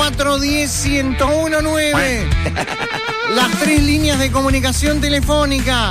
410-1019. Las 3 líneas de comunicación telefónica.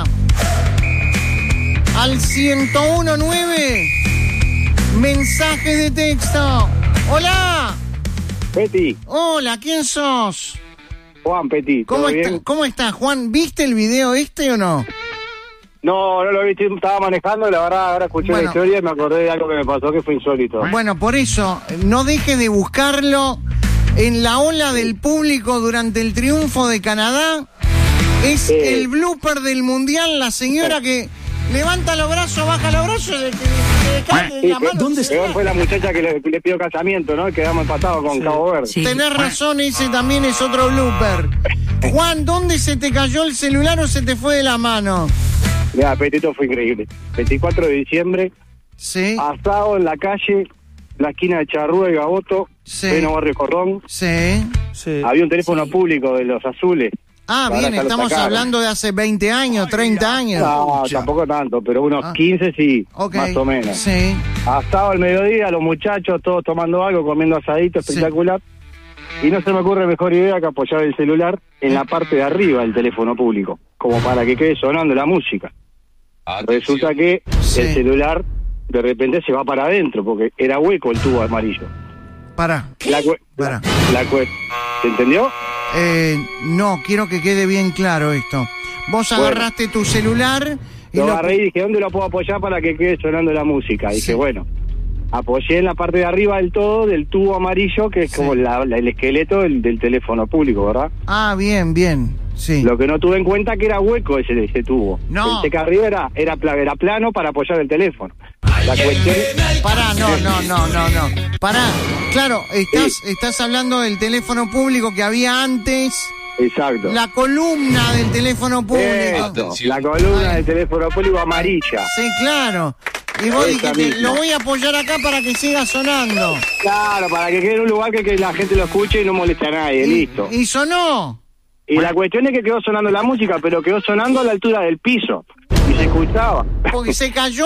Al 1019. Mensaje de texto. Hola. Peti. Hola, ¿quién sos? Juan, Peti. ¿Cómo estás, Juan? ¿Viste el video o no? No lo vi, estaba manejando y la verdad ahora escuché la historia y me acordé de algo que me pasó que fue insólito. Bueno, por eso, no dejes de buscarlo en la ola del público durante el triunfo de Canadá. Es el blooper del Mundial, la señora que levanta los brazos, baja los brazos y le cae la mano. ¿Dónde fue la muchacha que le pidió casamiento, no? Quedamos empatados con Cabo Verde. Sí. Tenés razón, ese también es otro blooper. Juan, ¿dónde se te cayó el celular o se te fue de la mano? Mira, Petito, fue increíble. 24 de diciembre, sí. Asado en la calle, la esquina de Charrúa y Gaboto, pleno Barrio Corrón. Sí. Había un teléfono público de los azules. Ah, bien, estamos hablando de hace 20 años, 30 años. No, tampoco tanto, pero unos 15 sí, más o menos. Sí. Asado al mediodía, los muchachos todos tomando algo, comiendo asadito, espectacular. Y no se me ocurre mejor idea que apoyar el celular en la parte de arriba del teléfono público, como para que quede sonando la música. Resulta que el celular de repente se va para adentro, porque era hueco el tubo amarillo. Pará. ¿Se entendió? No, quiero que quede bien claro esto. Vos agarraste tu celular y lo agarré y dije, ¿dónde lo puedo apoyar para que quede sonando la música? Dije, bueno, apoyé en la parte de arriba del todo del tubo amarillo, que es como el esqueleto del teléfono público, ¿verdad? Ah, bien, sí. Lo que no tuve en cuenta que era hueco ese tubo. No. Pensé que arriba era plano para apoyar el teléfono. La cuestión... Pará, no. Pará, claro, estás hablando del teléfono público que había antes. Exacto. La columna del teléfono público. La columna del teléfono público amarilla. Sí, claro. Y vos dijiste, lo voy a apoyar acá para que siga sonando. Claro, para que quede en un lugar que la gente lo escuche y no moleste a nadie, listo. ¿Y sonó? Y la cuestión es que quedó sonando la música, pero quedó sonando a la altura del piso. Y se escuchaba. Porque se cayó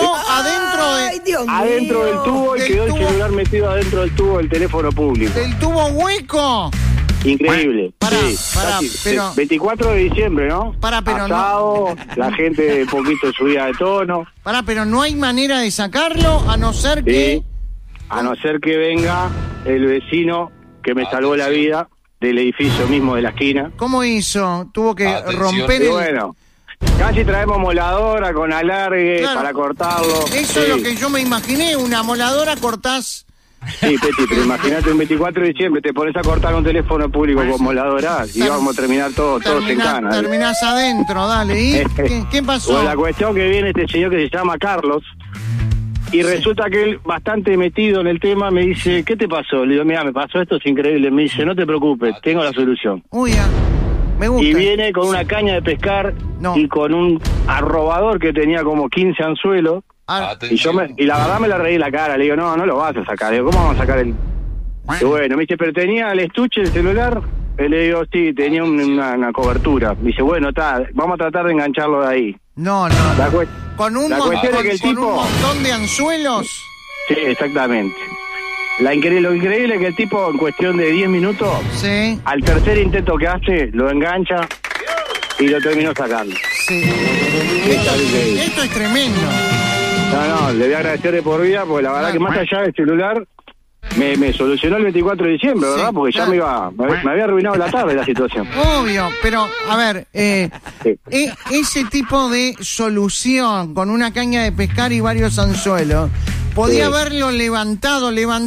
adentro del tubo y quedó el celular metido adentro del tubo del teléfono público. ¿Del tubo hueco? Increíble. Pará, pero... 24 de diciembre, ¿no? Pero asado, la gente un poquito subida de tono. Pero no hay manera de sacarlo, a no ser que... A no ser que venga el vecino que me salvó la vida del edificio mismo de la esquina. ¿Cómo hizo? Tuvo que romper el... Bueno, casi traemos moladora con alargue para cortarlo. Eso es lo que yo me imaginé, una moladora cortás... Sí, Peti, pero imagínate un 24 de diciembre, te pones a cortar un teléfono público con moladora y vamos a terminar todos en cana. Terminás adentro, dale. ¿Y qué pasó? Bueno, la cuestión que viene este señor que se llama Carlos y resulta que él, bastante metido en el tema, me dice, ¿qué te pasó? Le digo, mira, me pasó esto, es increíble. Me dice, no te preocupes, tengo la solución. Uy, me gusta. Y viene con una caña de pescar y con un arrobador que tenía como 15 anzuelos. Y la verdad me la reí en la cara, le digo, no lo vas a sacar. Le digo, ¿cómo vamos a sacar el...? Y bueno, me dice, ¿pero tenía el estuche del celular? Le digo, sí, tenía una cobertura. Me dice, bueno, vamos a tratar de engancharlo de ahí. No. Con un montón de anzuelos. Sí, exactamente. Lo increíble es que el tipo, en cuestión de 10 minutos, al tercer intento que hace, lo engancha y lo terminó sacando. Sí. Esto es tremendo. No, le voy a agradecer de por vida, porque la verdad que más allá del celular, me solucionó el 24 de diciembre, ¿verdad? Porque ya me había arruinado la tarde la situación. Obvio, pero, a ver, ese tipo de solución, con una caña de pescar y varios anzuelos, podía haberlo levantado,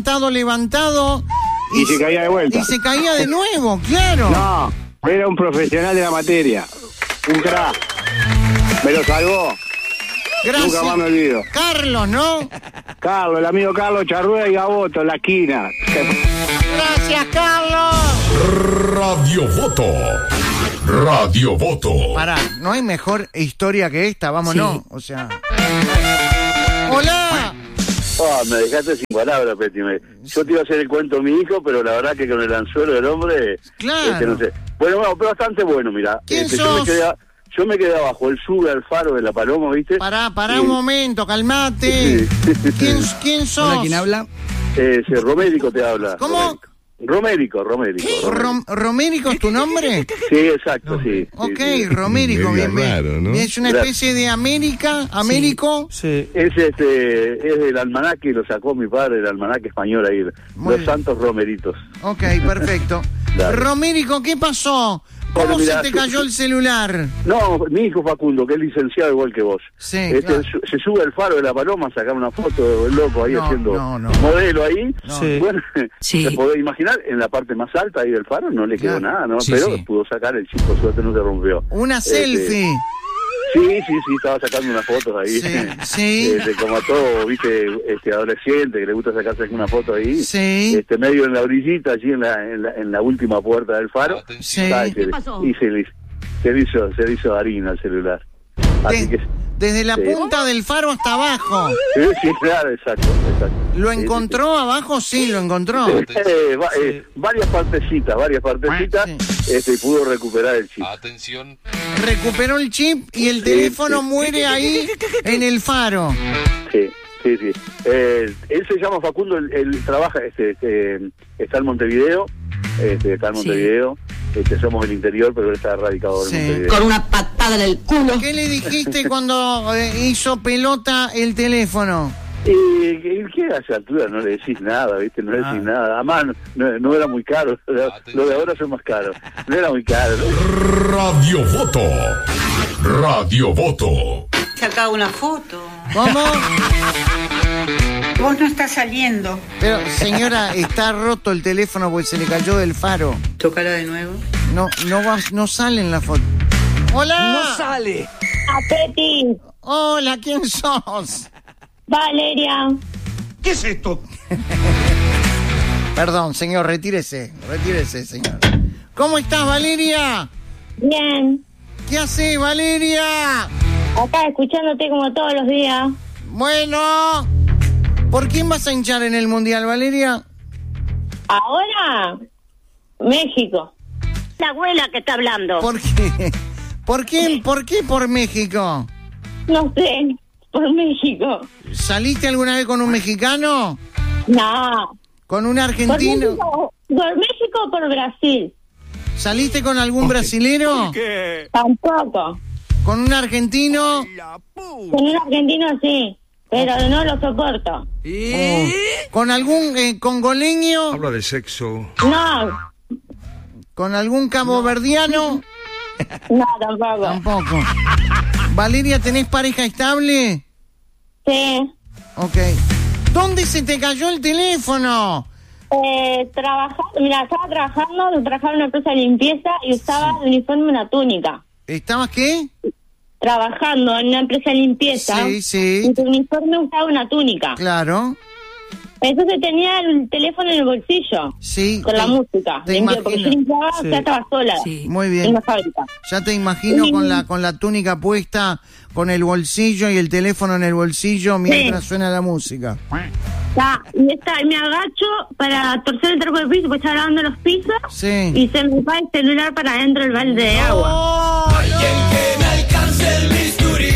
y se caía de vuelta. Y se caía de nuevo, claro. No, era un profesional de la materia, un crack, me lo salvó. Gracias. Nunca más me olvido. Carlos, ¿no? Carlos, el amigo Carlos Charrúa y Gaboto, en la esquina. Gracias, Carlos. Radio Voto. Pará, no hay mejor historia que esta, vámonos. O sea... ¡Hola! Me dejaste sin palabras, Peti. Yo te iba a hacer el cuento a mi hijo, pero la verdad que con el anzuelo del hombre... Claro. No sé. Bueno, pero bastante bueno, mira. ¿Quién sos? Yo me quedé abajo, el Sugar, el faro de la Paloma, ¿viste? Pará un momento, calmate. ¿Quién sos? Hola, ¿quién habla? Romérico te habla. ¿Cómo? Romérico. ¿Romérico es tu nombre? Sí, exacto, sí. Ok, sí. Romérico, bien. Raro, ¿no? Es una especie de Américo. Sí. Es del almanaque, lo sacó mi padre, el almanaque español ahí, Los Santos Romeritos. Ok, perfecto. Dale. Romérico, ¿qué pasó? ¿Cómo Bueno, mirá, se te cayó el celular? No, mi hijo Facundo, que es licenciado igual que vos. Sí, claro. Se sube al faro de la Paloma a sacar una foto del loco ahí haciendo modelo ahí. No. Sí. Bueno, se podés imaginar, en la parte más alta ahí del faro no le quedó nada, ¿no? Sí, pero sí. pudo sacar el chip, por suerte no se rompió. Una selfie. Sí, estaba sacando unas fotos ahí. Sí. Como a todo, viste, adolescente que le gusta sacarse alguna foto ahí. Sí. Medio en la orillita, allí en la última puerta del faro. Sí. ¿Qué pasó? Y se le hizo harina al celular. Así que Desde la punta del faro hasta abajo. sí, claro, exacto. ¿Lo encontró abajo? Sí, lo encontró. Varias partecitas, y pudo recuperar el chip. Atención. Recuperó el chip y el teléfono muere ahí en el faro. Sí. Él se llama Facundo, él trabaja, está en Montevideo, somos el interior, pero él está radicado en Montevideo. Con una patada en el culo. ¿Qué le dijiste cuando hizo pelota el teléfono? ¿Y qué a esa altura? No le decís nada, ¿viste? No le decís nada. Además, no era muy caro. Lo de ahora son más caros. No era muy caro, ¿no? Radio Voto. Sacaba una foto. ¿Cómo? Vos no estás saliendo. Pero, señora, está roto el teléfono porque se le cayó del faro. Tócala de nuevo. No sale en la foto. ¡Hola! ¡No sale! Apeti, Hola, ¿quién sos? Valeria. ¿Qué es esto? Perdón, señor, retírese, señor. ¿Cómo estás, Valeria? Bien. ¿Qué haces, Valeria? Acá escuchándote como todos los días. Bueno, ¿por quién vas a hinchar en el Mundial, Valeria? Ahora, México. La abuela que está hablando. ¿Por qué? ¿Por qué por México? No sé, por México. ¿Saliste alguna vez con un mexicano? No. ¿Con un ¿Por argentino? México o por Brasil? ¿Saliste con algún brasilero? ¿Qué? Tampoco. ¿Con un argentino? Con un argentino sí, pero no lo soporto. ¿Y? ¿Con algún congoleño? Habla de sexo. No, ¿Con algún caboverdiano? no, tampoco. Tampoco. Valeria, ¿tenés pareja estable? Sí. Ok. ¿Dónde se te cayó el teléfono? Estaba trabajando en una empresa de limpieza y usaba de uniforme una túnica. ¿Estabas qué? Trabajando en una empresa de limpieza. Sí. Y tu uniforme usaba una túnica. Claro. Entonces tenía el teléfono en el bolsillo. Sí. Con la música. Te Limpio, porque yo limpiaba, Sí. ya estaba sola. Sí. Muy En bien. la fábrica. Ya te imagino con la túnica puesta, con el bolsillo y el teléfono en el bolsillo mientras suena la música. Y me agacho para torcer el trapo de piso, porque estaba lavando los pisos. Sí. Y se me va el celular para adentro del balde de agua. ¡Oh! Alguien que me alcance el bisturí.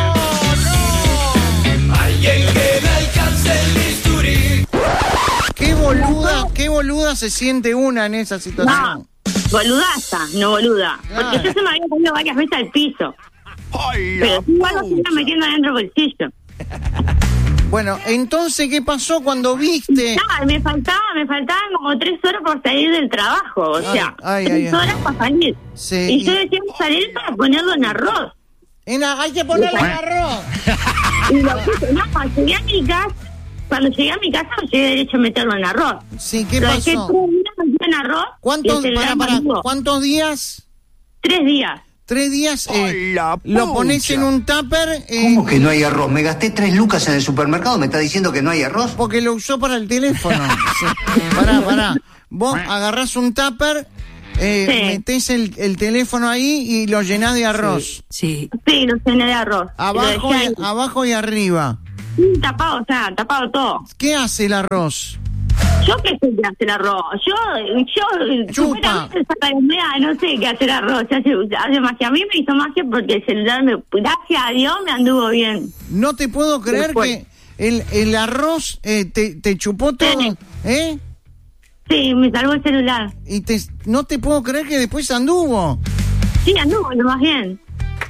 Alguien que me alcance el bisturí. Qué boluda se siente una en esa situación. No, boludaza, no boluda. Claro. Porque yo se me había caído varias veces al piso. Pero igual lo seguía metiendo adentro del bolsillo. Bueno, entonces, ¿qué pasó cuando viste? No, me faltaban como 3 horas por salir del trabajo. O sea, 3 horas para salir. Sí. Y yo decía salir para ponerlo en arroz. Hay que ponerle en arroz. Y lo puse, no, cuando llegué a mi casa, no llegué derecho a meterlo en arroz. Sí, ¿qué Lo dejé pasó? 3 días metido en arroz. ¿Cuántos días? 3 días. 3 días lo pones en un tupper. ¿Cómo que no hay arroz? Me gasté 3 lucas en el supermercado, ¿me está diciendo que no hay arroz? Porque lo usó para el teléfono. Sí. Pará. Vos agarrás un tupper, metés el teléfono ahí y lo llenás de arroz. Sí. Sí, lo llené de arroz. Abajo y arriba. Tapado todo. ¿Qué hace el arroz? Yo qué sé qué hace el arroz. Yo supuestamente no sé qué hace el arroz. Hace magia. A mí me hizo magia porque el celular, gracias a Dios, me anduvo bien. No te puedo creer que el arroz te chupó todo. Sí, me salvó el celular. Y no te puedo creer que después anduvo. Sí, anduvo, lo más bien.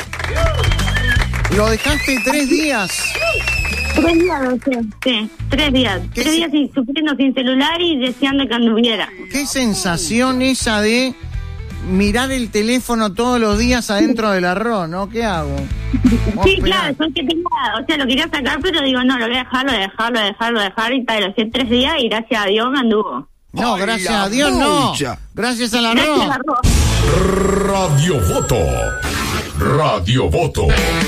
Lo dejaste 3 días. 3 días, no sé, sí, 3 días. 3 días sufriendo sin celular y deseando que anduviera. Qué sensación esa de mirar el teléfono todos los días adentro del arroz, ¿no? ¿Qué hago? Sí, claro, yo que tenía, o sea, lo quería sacar, pero digo, no, lo voy a dejar y tal, lo hacía 3 días y gracias a Dios me anduvo. No, gracias a Dios no. Gracias al arroz. Gracias al arroz. Radio Voto. Radio Voto.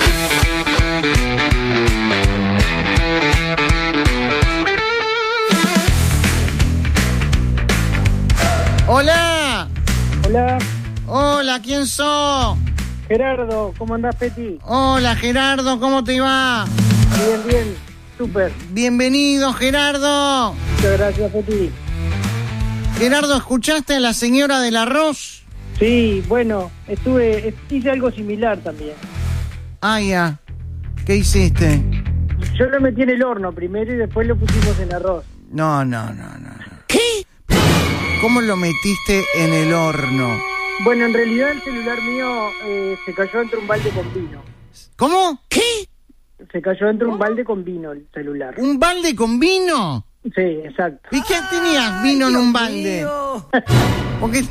Hola. Hola. Hola, ¿quién sos? Gerardo, ¿cómo andás, Peti? Hola, Gerardo, ¿cómo te va? Bien, súper. Bienvenido, Gerardo. Muchas gracias, Peti. Gerardo, ¿escuchaste a la señora del arroz? Sí, bueno, hice algo similar también. Ah, ya. ¿Qué hiciste? Yo lo metí en el horno primero y después lo pusimos en arroz. No. ¿Qué? ¿Cómo lo metiste en el horno? Bueno, en realidad el celular mío se cayó dentro de un balde con vino. ¿Cómo? ¿Qué? Se cayó dentro de un balde con vino el celular. ¿Un balde con vino? Sí, exacto. ¿Y qué tenías vino en un balde? ¿Por qué?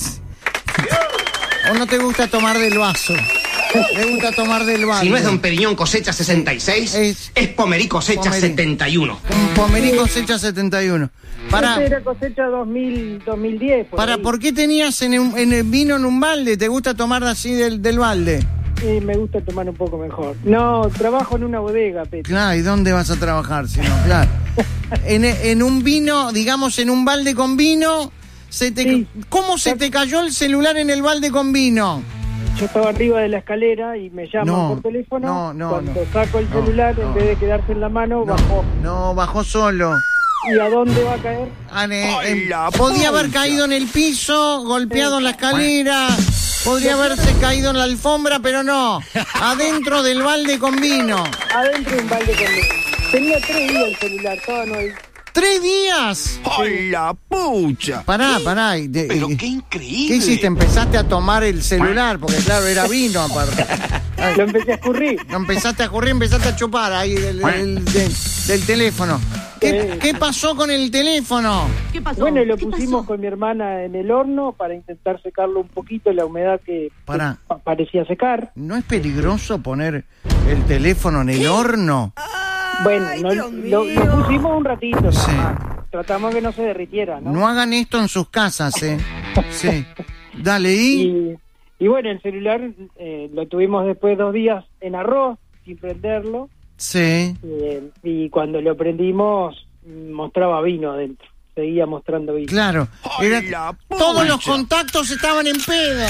¿O no te gusta tomar del vaso? ¿Te gusta tomar del balde? Si no es Don Periñón cosecha 66, es Pomerí cosecha 71. Pomerí cosecha 71. Esta era cosecha 2010. ¿Por qué tenías en el vino en un balde? ¿Te gusta tomar así del balde? Me gusta tomar un poco mejor. No, trabajo en una bodega, Peti. Claro, ¿y dónde vas a trabajar si no? Claro. En un vino, digamos, en un balde con vino, ¿cómo se te cayó el celular en el balde con vino? Yo estaba arriba de la escalera y me llaman por teléfono. Cuando saco el celular, en vez de quedarse en la mano, bajó. No, bajó solo. ¿Y a dónde va a caer? Podía haber caído en el piso, golpeado en la escalera, podría haberse caído en la alfombra, pero no. Adentro del balde con vino. Adentro de un balde con vino. Tenía 3 días el celular, estaba nuevo. ¿3 días? ¡Ay, la pucha! Pará. Pero qué increíble. ¿Qué hiciste? ¿Empezaste a tomar el celular? Porque claro, era vino aparte. Lo empecé a escurrir. Lo empezaste a escurrir, empezaste a chupar ahí del teléfono. ¿Qué pasó con el teléfono? ¿Qué pasó? Bueno, lo pusimos con mi hermana en el horno para intentar secarlo un poquito, la humedad que parecía secar. ¿No es peligroso poner el teléfono en el horno? Bueno, lo pusimos un ratito. Sí. Tratamos que no se derritiera, ¿no? No hagan esto en sus casas, Sí. Dale, y bueno, el celular lo tuvimos después 2 días en arroz, sin prenderlo. Sí. Y cuando lo prendimos, mostraba vino adentro. Seguía mostrando vino. Claro. Todos los contactos estaban en pedo.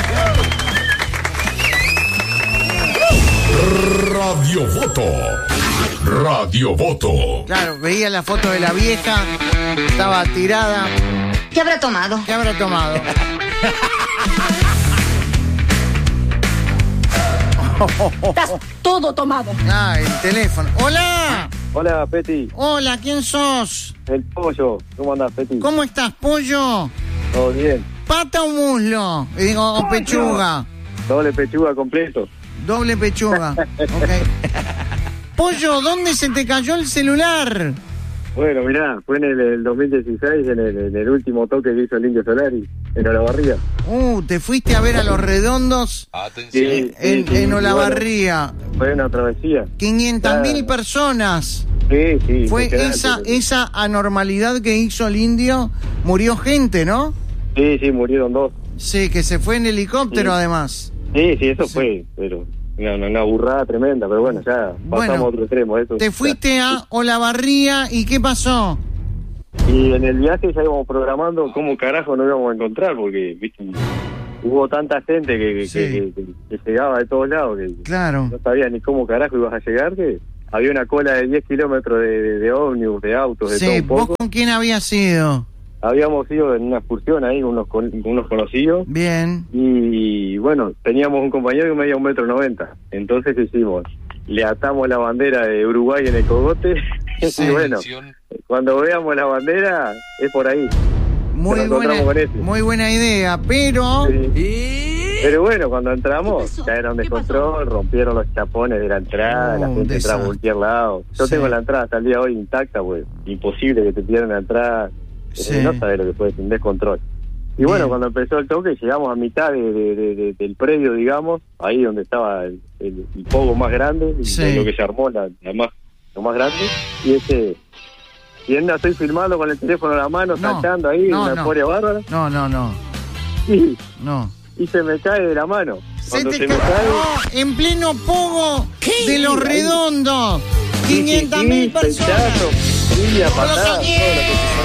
Radio Voto. Radio Voto. Claro, veía la foto de la vieja, estaba tirada. ¿Qué habrá tomado? Estás todo tomado. El teléfono. ¡Hola! Hola, Peti. Hola, ¿quién sos? El Pollo. ¿Cómo andás, Peti? ¿Cómo estás, Pollo? Todo bien. ¿Pata o muslo? O pechuga. Doble pechuga completo. Doble pechuga. Ok. Pollo, ¿dónde se te cayó el celular? Bueno, mirá, fue en el 2016, en el último toque que hizo el Indio Solari, en Olavarría. Te fuiste a ver a Los Redondos. Atención. En Olavarría. Bueno, fue una travesía. 500.000 personas. Sí. Fue esa anormalidad que hizo el Indio. Murió gente, ¿no? Sí, murieron 2. Sí, que se fue en helicóptero además. Sí, eso fue, pero... Una burrada tremenda, pero bueno, ya pasamos a otro extremo. Eso, te fuiste a Olavarría y ¿qué pasó? Y en el viaje ya íbamos programando cómo carajo nos íbamos a encontrar, porque ¿viste? Hubo tanta gente que llegaba de todos lados que claro. No sabía ni cómo carajo ibas a llegar, que había una cola de 10 kilómetros de ómnibus, de autos, de todo un poco. ¿Vos con quién habías ido? Habíamos ido en una excursión ahí con unos conocidos. Bien. Y bueno, teníamos un compañero que medía 1,90 m. Entonces, ¿qué hicimos? Le atamos la bandera de Uruguay en el cogote. Sí. Y bueno, cuando veamos la bandera, es por ahí. Muy buena idea, pero... Sí. Pero bueno, cuando entramos, ya era un descontrol, rompieron los chapones de la entrada, la gente entraba a cualquier lado. Yo tengo la entrada hasta el día de hoy intacta, güey. Imposible que te pierdan la entrada. No sabes lo que puede ser un descontrol. Y bueno, cuando empezó el toque, llegamos a mitad del predio, digamos, ahí donde estaba el pogo más grande, lo que se armó, lo más grande, y estoy filmando con el teléfono en la mano, tachando ahí, una euforia bárbara. Y se me cae de la mano. Cuando se me cae, en pleno pogo de Los Redondos, 500.000 personas. Patadas, todo lo que